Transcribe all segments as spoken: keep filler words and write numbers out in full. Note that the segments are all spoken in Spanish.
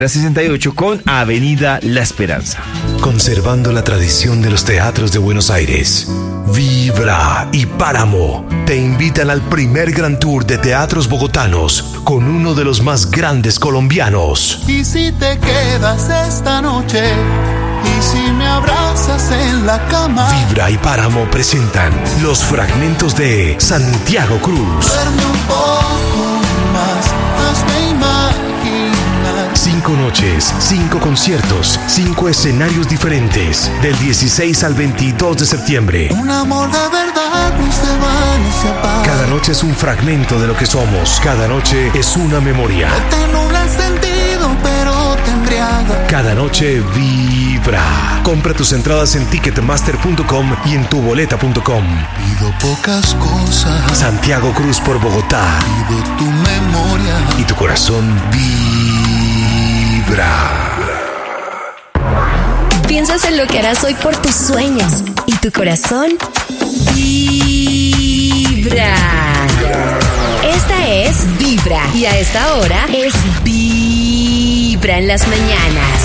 sesenta y ocho con Avenida La Esperanza. Conservando la tradición de los teatros de Buenos Aires, Vibra y Páramo te invitan al primer Gran Tour de teatros bogotanos con uno de los más grandes colombianos. Y si te quedas esta noche, y si me abrazas en la cama. Vibra y Páramo presentan los fragmentos de Santiago Cruz. Duerme un poco más, hazme imaginar. Cinco noches, cinco conciertos, cinco escenarios diferentes, del dieciséis al veintidós de septiembre. Un amor de verdad no se va ni se apaga. Cada noche es un fragmento de lo que somos. Cada noche es una memoria. No te nubla el sentido, pero te embriaga. Cada noche vibra. Compra tus entradas en ticketmaster punto com y en tuboleta punto com. Pido pocas cosas. Santiago Cruz por Bogotá. Pido tu memoria. Y tu corazón vibra. Piensas en lo que harás hoy por tus sueños y tu corazón vibra. Esta es Vibra y a esta hora es Vibra en las mañanas.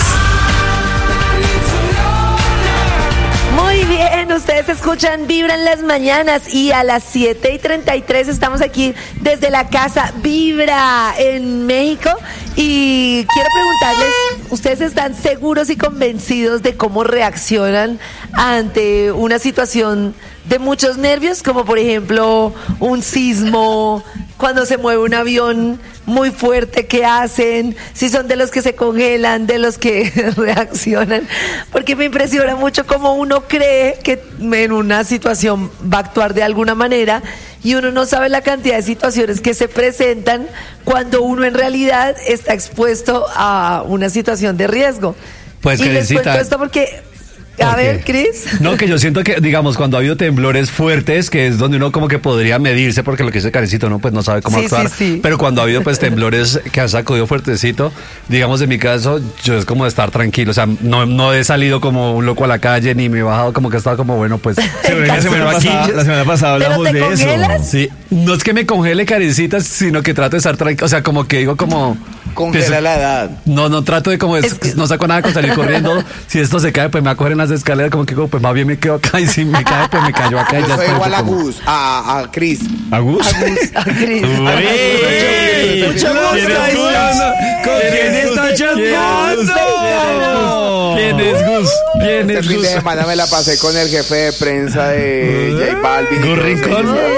Muy bien, ustedes escuchan Vibra en las mañanas y a las siete y treinta y tres estamos aquí desde la casa Vibra en México y quiero preguntarles, ¿ustedes están seguros y convencidos de cómo reaccionan ante una situación de muchos nervios, como por ejemplo un sismo, cuando se mueve un avión muy fuerte, qué hacen? Si son de los que se congelan, de los que reaccionan, porque me impresiona mucho cómo uno cree que en una situación va a actuar de alguna manera y uno no sabe la cantidad de situaciones que se presentan cuando uno en realidad está expuesto a una situación de riesgo. Pues, y les cuento esto porque... A ¿Por ver, qué? Cris. No, que yo siento que, digamos, cuando ha habido temblores fuertes, que es donde uno como que podría medirse, porque lo que dice Karencita, uno pues no sabe cómo Sí, actuar, sí, sí. pero cuando ha habido pues temblores que han sacudido fuertecito, digamos en mi caso, yo es como de estar tranquilo, o sea, no, no he salido como un loco a la calle, ni me he bajado, como que he estado como, bueno, pues... Seguro que la semana pasada, la semana pasada hablamos ¿Pero te de congelas? eso. Sí, no es que me congele, Karencita, sino que trato de estar tranquilo, o sea, como que digo como... Congela la edad. No, no trato de como, es, Es que- no saco nada con salir corriendo. Si esto se cae, pues me va a coger en las escaleras, como que como, pues más bien me quedo acá y si me cae, pues me cayó acá y Yo ya soy está. igual a como- Gus, a, a Chris. ¿Agus? A Cris. ¡Uy! Mucho gusto. ¿Quién es Gus? ¿Con quién está chateando? ¿Quién es Gus? ¿Quién Este es fin Gus? de semana me la pasé con el jefe de prensa de J Balvin. y Gus todos Rincón. ellos.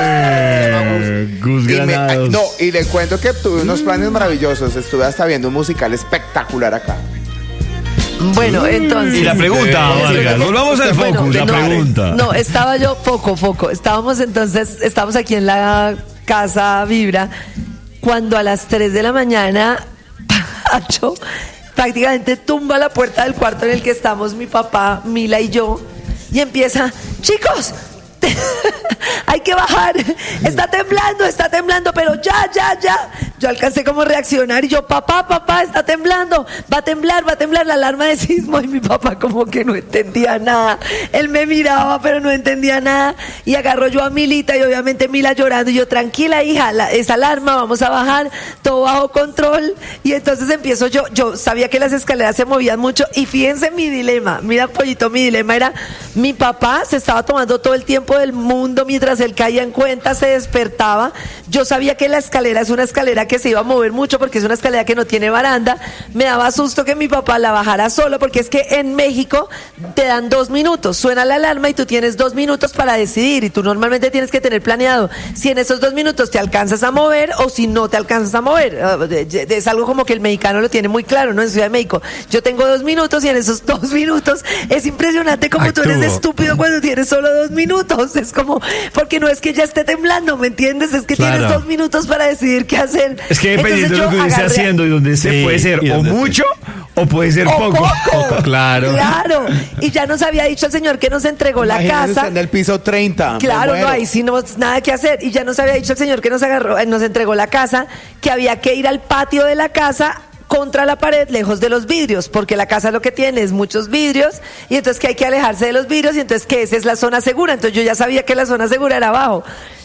Gus Y me- Granados. no, y le cuento que tuve unos planes maravillosos. Estuve hasta viendo un musical espectacular acá. Bueno, entonces... Y la pregunta, Vargas, volvamos al Bueno, focus, la no, pregunta. No, estaba yo, foco, foco. Estábamos entonces, estábamos aquí en la casa Vibra, cuando a las tres de la mañana, Pacho prácticamente tumba la puerta del cuarto en el que estamos mi papá, Mila y yo, y empieza, chicos, hay que bajar, está temblando, está temblando, pero ya, ya, ya. Yo alcancé como a reaccionar y yo, papá, papá, está temblando, va a temblar, va a temblar la alarma de sismo. Y mi papá como que no entendía nada. Él me miraba, pero no entendía nada. Y agarró yo a Milita y obviamente Mila llorando. Y yo, tranquila, hija, la, esa alarma, vamos a bajar, todo bajo control. Y entonces empiezo yo, yo sabía que las escaleras se movían mucho. Y fíjense mi dilema, mira, Pollito, mi dilema era, mi papá se estaba tomando todo el tiempo del mundo mientras él caía en cuenta, se despertaba. Yo sabía que la escalera es una escalera que se iba a mover mucho porque es una escalera que no tiene baranda. Me daba susto que mi papá la bajara solo porque es que en México te dan dos minutos, suena la alarma y tú tienes dos minutos para decidir y tú normalmente tienes que tener planeado si en esos dos minutos te alcanzas a mover o si no te alcanzas a mover. Es algo como que el mexicano lo tiene muy claro, ¿no? En Ciudad de México yo tengo dos minutos y en esos dos minutos es impresionante como tú eres de estúpido cuando tienes solo dos minutos. Es como, porque no es que ya esté temblando, ¿me entiendes? Es que Claro. tienes dos minutos para decidir qué hacer. Es que dependiendo Entonces de lo que yo uno esté agarré- haciendo y donde esté, Sí, puede ser y o donde mucho o puede ser ¡O poco. poco! Claro. Claro. Y ya nos había dicho el señor que nos entregó la Imagínense casa. en el piso treinta. me Claro, no, muero. ahí sí no nada que hacer. Y ya nos había dicho el señor que nos agarró, eh, nos entregó la casa, que había que ir al patio de la casa contra la pared, lejos de los vidrios, porque la casa lo que tiene es muchos vidrios, y entonces que hay que alejarse de los vidrios, y entonces que esa es la zona segura. Entonces yo ya sabía que la zona segura era abajo.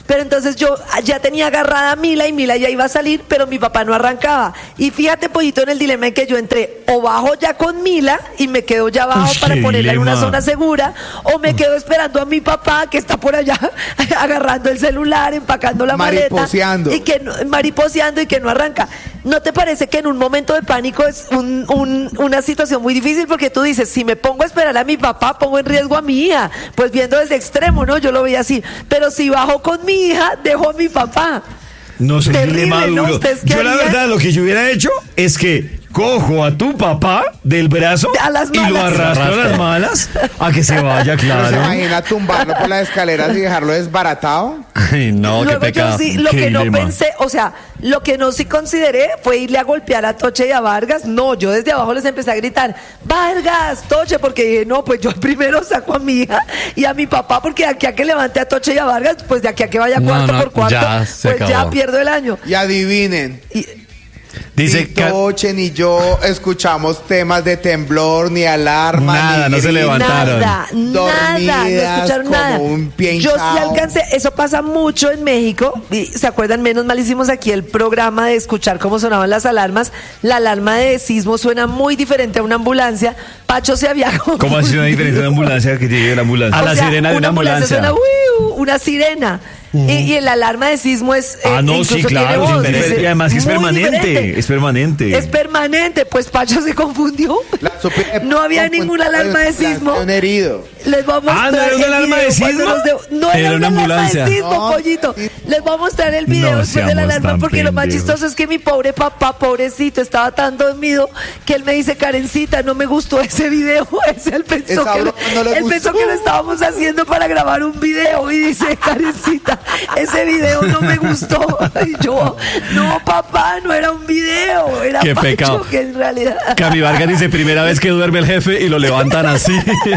Pero entonces yo ya tenía agarrada a Mila y Mila ya iba a salir, pero mi papá no arrancaba. Y fíjate, Pollito, en el dilema en que yo entré, o bajo ya con Mila y me quedo ya abajo Uy, para qué ponerla en una dilema. zona segura, o me quedo esperando a mi papá que está por allá agarrando el celular, empacando la Mariposeando. maleta y que no, mariposeando y que no arranca. ¿No te parece que en un momento de pánico es un, un, una situación muy difícil? Porque tú dices, si me pongo a esperar a mi papá, pongo en riesgo a mi hija. Pues viendo desde extremo, ¿no? Yo lo veía así. Pero si bajo con mi hija, dejo a mi papá. No sé, un Terrible, dilema ¿no? duro. ¿Ustedes qué Yo la harían? verdad lo que yo hubiera hecho es que cojo a tu papá del brazo A las y lo malas. arrastro a las malas a que se vaya, ¿No se claro. imagina tumbarlo por las escaleras y dejarlo desbaratado? Ay, no, qué Luego pecado. yo sí, lo Qué que no dilema. pensé, o sea, lo que no sí consideré fue irle a golpear a Toche y a Vargas. No, yo desde abajo les empecé a gritar, Vargas, Toche, porque dije, no, pues yo primero saco a mi hija y a mi papá, porque de aquí a que levante a Toche y a Vargas, pues de aquí a que vaya No, cuarto no, por cuarto, ya se pues ya acabó. pierdo el año. Y adivinen. Y, Dice ni que Toche ni yo escuchamos temas de temblor, ni alarma, Nada, ni no se grito. levantaron. Nada, nada, no Dormidas escucharon como nada. un pie Yo sí hinchado. alcancé, eso pasa mucho en México, y se acuerdan, menos mal hicimos aquí el programa de escuchar cómo sonaban las alarmas. La alarma de sismo suena muy diferente a una ambulancia. Pacho se había ¿Cómo hace una diferencia de ambulancia que llegue la ambulancia? A la sirena de una ambulancia. Suena, "Uiu", una sirena. Y, y el alarma de sismo es. Ah, eh, no, incluso sí, tiene claro. voz, sí, dice, y además que es muy permanente. diferente. Es permanente. Es permanente, pues Pacho se confundió. La supe- No había con- ninguna con- alarma de con- sismo. Un herido. Les voy a mostrar Ah, ¿no era una el alarma de video cuando sismo? los de- No era, Era una, una alarma ambulancia. de sismo, No, Pollito. sí. Les voy a mostrar el video No después de la seamos alarma, tan porque lo más pendejos. chistoso es que mi pobre papá, pobrecito, estaba tan dormido que él me dice, Karencita, no me gustó ese video. Ese, él pensó, Esa que, lo, broma no le él gustó. pensó que lo estábamos haciendo para grabar un video y dice, Karencita, ese video no me gustó. Y yo, no, papá, no era un video, era Qué Pacho, pecado. que en realidad... Cami Vargas dice, primera vez que duerme el jefe y lo levantan así.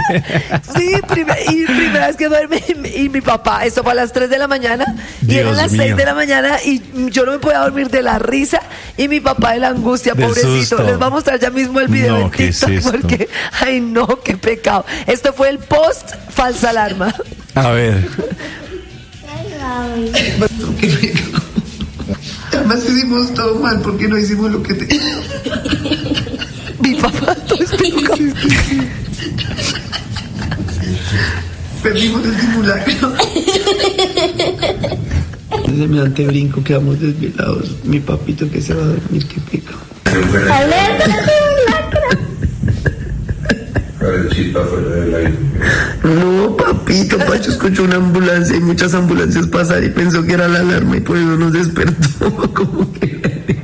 Sí, primer- y primera vez que duerme y, y mi papá, esto fue a las tres de la mañana y Dios eran las mío. seis de la mañana y yo no me podía dormir de la risa y mi papá de la angustia, Del pobrecito. susto. Les voy a mostrar ya mismo el video No, en ¿qué es TikTok esto? porque, ay no, qué pecado. Esto fue el post falsa alarma. A ver. Además hicimos todo mal porque no hicimos lo que te... Mi papá, todo es pecado. Perdimos el simulacro. Semejante brinco, quedamos desvelados. Mi papito que se va a dormir, qué pecado. No, papito, Pacho escuchó una ambulancia y muchas ambulancias pasar y pensó que era la alarma y por eso nos despertó. Como que...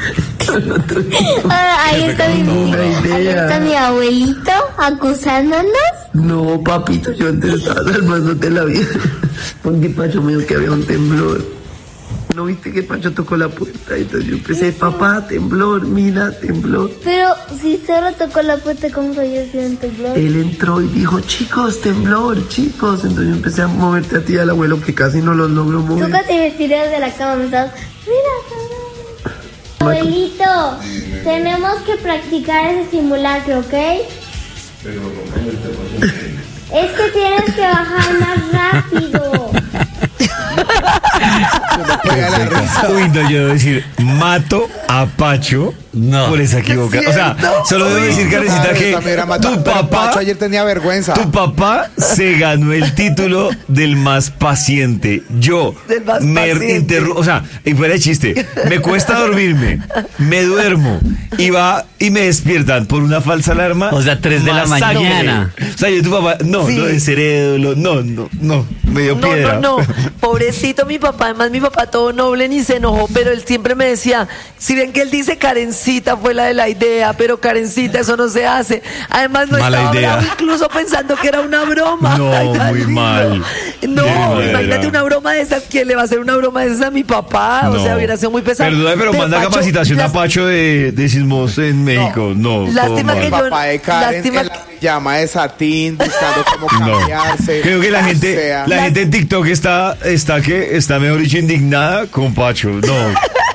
Ah, ahí está mi, Una ahí idea. está mi abuelito acusándonos. No, papito, yo antes estaba salvándote la vida. Porque Pacho me dijo que había un temblor. ¿No viste que Pacho tocó la puerta? Entonces yo empecé, papá, temblor, mira, temblor. Pero si solo tocó la puerta, ¿cómo que yo sido un temblor? Él entró y dijo, chicos, temblor, chicos. Entonces yo empecé a moverte a ti y al abuelo que casi no los logro Tú mover. casi me tiré de la cama, me estabas... Mira, cabrón. Abuelito, tenemos que practicar ese simulacro, ¿ok? Es que tienes que bajar más rápido. Pega la risa. Uy, no, yo debo decir, mato a Pacho No. por esa equivocación. O sea, ¿Cierto? solo debo decir, Karencita, Ah, que también era matado, tu pero papá, Pacho ayer tenía vergüenza. tu papá se ganó el título del más paciente. Yo Del más me paciente. interru- o sea, y fuera de chiste, me cuesta dormirme, me duermo y va y me despiertan por una falsa alarma. O sea, tres de la masacre. mañana. O sea, yo tu papá, no, Sí. no de cerebro, no, no, no, me dio No, piedra. no, no, pobrecito mi papá, además mi papá todo noble ni se enojó, pero él siempre me decía, si ven que él dice Karencita fue la de la idea, pero Karencita eso no se hace, además no Mala estaba idea. bravo incluso pensando que era una broma. No, Ay, tan muy lindo. mal. No, Qué madera. imagínate una broma de esas, ¿quién le va a hacer una broma de esas a mi papá? O No. sea, hubiera sido muy pesado. Perdón, pero manda Pacho, capacitación a las- Pacho de, de sismos en México. No, todo Lástima mal. que El yo- papá de Karen lástima en la pijama de satín buscando cómo No. cambiarse. Creo que la O gente, sea, la gente en TikTok está, está que está mejor dicho indignada con Pacho. No.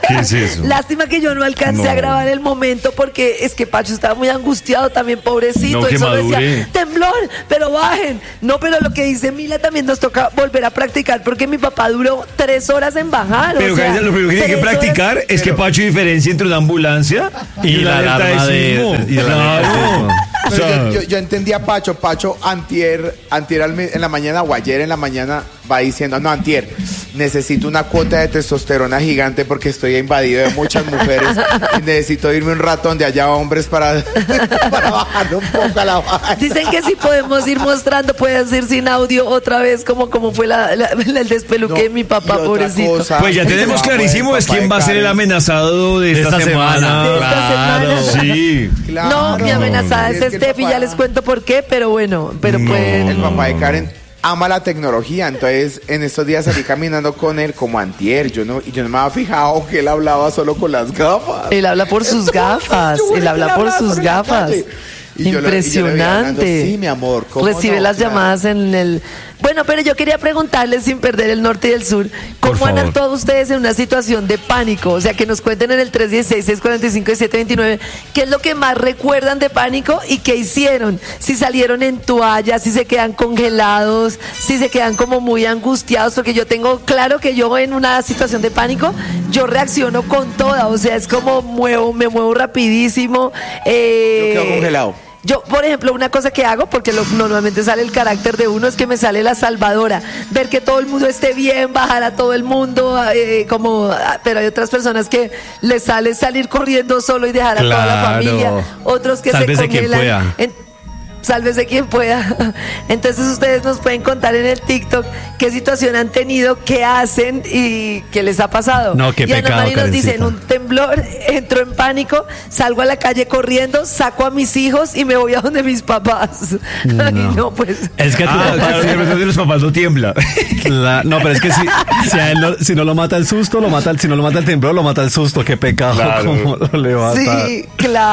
¿Qué es eso? Lástima que yo no alcancé No. a grabar el momento porque es que Pacho estaba muy angustiado también, pobrecito. No, que Él solo madure. decía, temblor, pero bajen. No, pero lo que dice Mila también nos toca volver a practicar porque mi papá duró tres horas en bajar. Pero o sea, Karen, lo primero que tiene que tres practicar horas- es que Pacho diferencia entre una ambulancia y, Y una la alerta alarma de- sismo. y la alerta de Claro. sismo. O Pero sea, yo, yo, yo entendí a Pacho, Pacho antier, antier al me- en la mañana o ayer en la mañana va diciendo, no, antier, necesito una cuota de testosterona gigante porque estoy invadido de muchas mujeres y necesito irme un rato donde haya hombres para, para bajarle un poco a la vaina. Dicen que si podemos ir mostrando, puedes ir sin audio otra vez, como, como fue la, la- la- el despeluque No, de mi papá, y otra pobrecito. cosa, pues ya el tenemos trabajo clarísimo del es papá quién de va a ser el Karen. amenazado de esta, esta semana. semana. De esta Claro. semana. Sí. No, mi amenazada es Es que el Steffi, papá- ya les cuento por qué, pero bueno, pero No. pues... El papá de Karen ama la tecnología, entonces en estos días salí caminando con él como antier, yo no, y yo no me había fijado que él hablaba solo con las gafas. Él habla por sus gafas, Yo juré él que habla por sus solo en la gafas. calle. Y yo lo- y yo le veía hablando, Impresionante. sí, mi amor, ¿cómo Recibe no? las Claro. llamadas en el... Bueno, pero yo quería preguntarles, sin perder el norte y el sur, Por ¿cómo han favor. actuado ustedes en una situación de pánico? O sea, que nos cuenten en el tres uno seis, seis cuatro cinco, siete dos nueve qué es lo que más recuerdan de pánico y qué hicieron. Si salieron en toalla, si se quedan congelados, si se quedan como muy angustiados, porque yo tengo claro que yo en una situación de pánico, yo reacciono con toda, o sea, es como muevo, me muevo rapidísimo. Eh, Yo quedo congelado. Yo, por ejemplo, una cosa que hago, porque lo- normalmente sale el carácter de uno, es que me sale la salvadora. Ver que todo el mundo esté bien, bajar a todo el mundo, eh, como, ah, pero hay otras personas que les sale salir corriendo solo y dejar a toda la Claro. familia. Otros que Sálvese se quien congelan. pueda. En- Sálvese quien pueda. Entonces ustedes nos pueden contar en el TikTok qué situación han tenido, qué hacen y qué les ha pasado. No, qué y Ana pecado, Mari nos dice, en Karencita. un temblor, entro en pánico, salgo a la calle corriendo, saco a mis hijos y me voy a donde mis papás. Ay, no, pues... Es que tu Ah, papá claro, sí- que de los papás no tiembla. La- no, pero es que si, si, a él no, si no lo mata el susto, lo mata el, si no lo mata el temblor, lo mata el susto. Qué pecado. Claro. ¿Cómo lo levanta? Sí,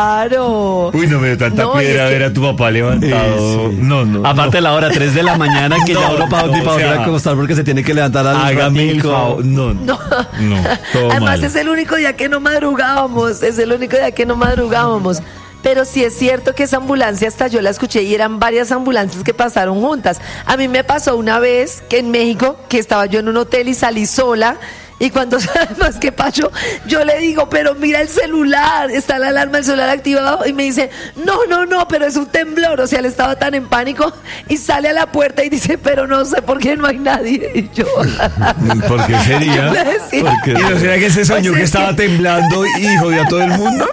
claro. Uy, no me dio tanta No, y piedra es que- ver a tu papá levantado. Sí, sí. No, no. Aparte de la hora tres de la mañana que No, ya uno para no, ni para o volver sea, a acostar porque se tiene que levantar al Hágame el ratico. favor. No, No. no. Todo Además mal. es el único día que no madrugábamos, es el único día que no madrugábamos. Pero sí es cierto que esa ambulancia hasta yo la escuché y eran varias ambulancias que pasaron juntas. A mí me pasó una vez que en México, que estaba yo en un hotel y salí sola. Y cuando además que Pacho, yo le digo, pero mira el celular, está la alarma del celular activado. Y me dice, no, no, no, pero es un temblor. O sea, él estaba tan en pánico y sale a la puerta y dice, pero no sé por qué no hay nadie. Y yo, ¿Por qué sería? Yo le decía, ¿Y no será que se soñó Pues que es estaba que- temblando y jodió a todo el mundo?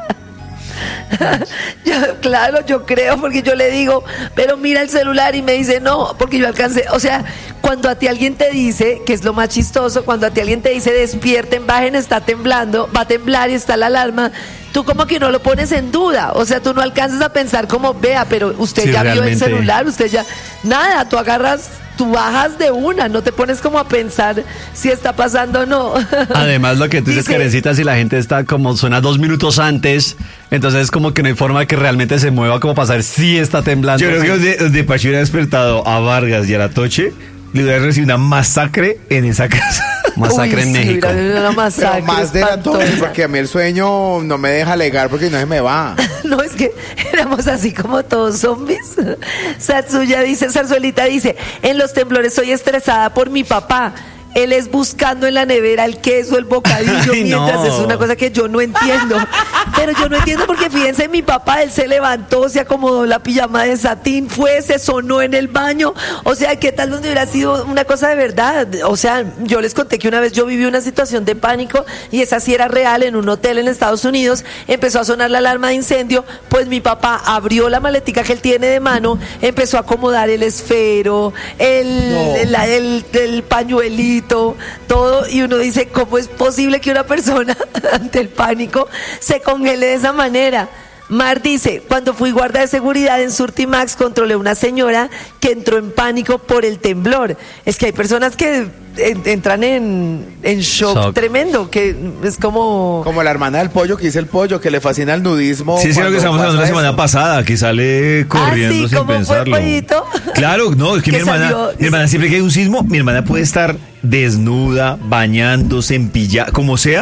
Yo, claro, yo creo, porque yo le digo, pero mira el celular y me dice, no, porque yo alcancé, o sea, cuando a ti alguien te dice, que es lo más chistoso, cuando a ti alguien te dice, despierten, bajen, está temblando, va a temblar y está la alarma, tú como que no lo pones en duda, o sea, tú no alcanzas a pensar como, vea, pero usted Sí, ya vio el realmente. celular, usted ya, nada, tú agarras, tú bajas de una, no te pones como a pensar si está pasando o no. Además, lo que tú dices, Dice- Karencita, si la gente está como suena dos minutos antes, entonces es como que no hay forma de que realmente se mueva como para saber si está temblando. Yo creo que donde, donde Pacho hubiera despertado a Vargas y a la Toche, le hubiera recibido una masacre en esa casa. Masacre Uy, en sí, México. hubiera habido una masacre Pero más de la espantosa. tos, porque a mí el sueño no me deja alegar porque no se me va. No, es que éramos así como todos zombies. Satsuya dice, Zarzuelita dice, en los temblores soy estresada por mi papá. Él es buscando en la nevera el queso, el bocadillo, Ay, mientras no. es una cosa que yo no entiendo. Pero yo no entiendo porque fíjense, mi papá, él se levantó, se acomodó la pijama de satín, fue, se sonó en el baño. O sea, ¿qué tal donde hubiera sido una cosa de verdad? O sea, yo les conté que una vez yo viví una situación de pánico y esa sí era real en un hotel en Estados Unidos. Empezó a sonar la alarma de incendio, pues mi papá abrió la maletica que él tiene de mano, empezó a acomodar el esfero, el, No. el, el- el pañuelito, todo, y uno dice, ¿cómo es posible que una persona ante el pánico se congele de esa manera? Mar dice, cuando fui guarda de seguridad en Surtimax, controlé una señora que entró en pánico por el temblor. Es que hay personas que en- entran en, en shock, Shock. tremendo, que es como... Como la hermana del pollo que dice el pollo, que le fascina el nudismo. Sí, sí, lo que cuando estamos hablando la pasa semana eso. pasada, que sale corriendo sí, sin ¿cómo fue, pensarlo. Pollito? Claro, no, es que, Que mi hermana, salió- mi hermana siempre que hay un sismo, mi hermana puede estar desnuda, bañándose, en pijama, como sea,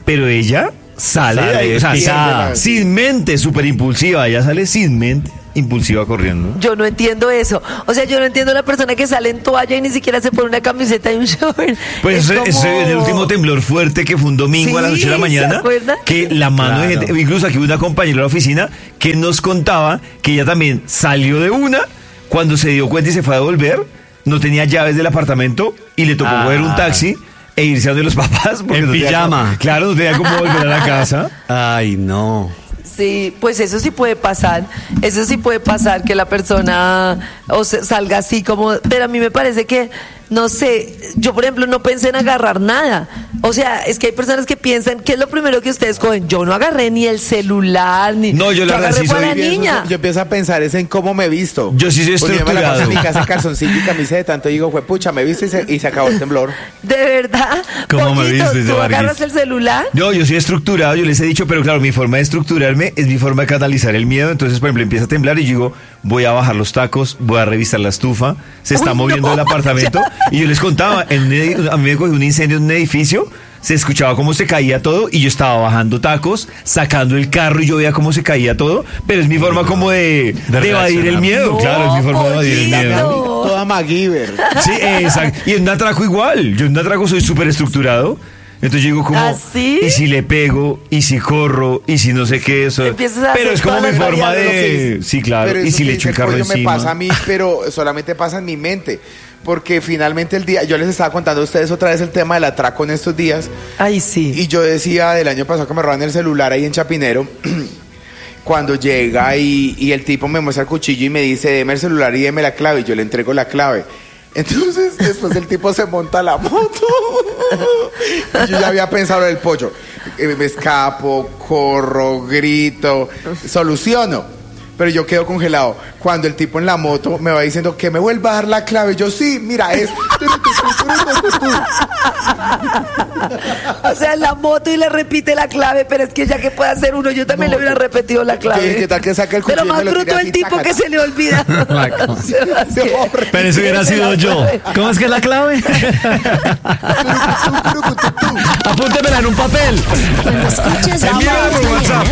pero ella sale, Sale de ahí, o sea, pisada. sin mente, súper impulsiva, ella sale sin mente, impulsiva corriendo. Yo no entiendo eso. O sea, yo no entiendo la persona que sale en toalla y ni siquiera se pone una camiseta y un short. Pues Es ese, ese como- es el último temblor fuerte que fue un domingo a las Sí, ocho de la ¿se mañana. acuerdan? Que la mano de Claro. gente, incluso aquí hubo una compañera de la oficina que nos contaba que ella también salió de una, cuando se dio cuenta y se fue a devolver, no tenía llaves del apartamento y le tocó Ah. coger un taxi e irse a donde los papás. porque En no tenía pijama. cómo- claro, no tenía cómo volver a la casa. Ay, no. Sí, pues eso sí puede pasar, eso sí puede pasar que la persona o se- salga así como, pero a mí me parece que, no sé, yo por ejemplo no pensé en agarrar nada, o sea, es que hay personas que piensan, ¿qué es lo primero que ustedes cogen? Yo no agarré ni el celular, ni... No, yo la verdad agarré sí fue a soy la bien- niña. Yo empiezo a pensar es en cómo me he visto. Yo sí soy Porque yo me la paso en mi estructurado. casa en calzoncillo y camiseta, entonces digo, fue pucha, me viste y se, y se acabó el temblor. De verdad, ¿Cómo me Pollito, viste, ¿tú Vargas? agarras el celular? No, yo soy estructurado, yo les he dicho, pero claro, mi forma de estructurarme es mi forma de canalizar el miedo. Entonces, por ejemplo, empieza a temblar y yo digo, voy a bajar los tacos, voy a revisar la estufa, se está Uy, moviendo no, el apartamento. Y yo les contaba, en un edi- a mí me cogió un incendio en un edificio, se escuchaba cómo se caía todo y yo estaba bajando tacos, sacando el carro y yo veía cómo se caía todo, pero es mi forma como de, De de evadir el reaccionar. miedo. No, Claro, es mi forma de evadir el Pollito. miedo. Toda MacGyver. Sí, exacto. Y en un atraco igual. Yo en un atraco soy súper estructurado. Entonces yo digo como, ¿Ah, sí? y si le pego, y si corro, y si no sé qué, eso. Empiezas a Pero hacer es como todas mi las forma variables, de... Sí, claro. Pero Y eso si que le echo el dice carro Pollo me encima. pasa a mí, pero solamente pasa en mi mente. Porque finalmente el día, yo les estaba contando a ustedes otra vez el tema del atraco en estos días. Ay, sí. Y yo decía del año pasado que me roban el celular ahí en Chapinero. Cuando llega y, y el tipo me muestra el cuchillo y me dice, deme el celular y deme la clave. Y yo le entrego la clave. Entonces, después el tipo se monta a la moto. Y yo ya había pensado en el pollo. Eh, Me escapo, corro, grito, soluciono. Pero yo quedo congelado. Cuando el tipo en la moto me va diciendo que me vuelva a dar la clave, yo sí, mira, es. O sea, en la moto y le repite la clave, pero es que ya que puede hacer uno, yo también No, le hubiera repetido la clave. ¿qué- qué tal que saque el Pero cuchillo y más me lo tire bruto así, el tipo tácata? que se le olvida. Se borra. Pero eso hubiera sido yo. ¿Cómo es que es la clave? Apúntemela en un papel. Cuando escuches Envíamela por Vibra en las WhatsApp. mañanas,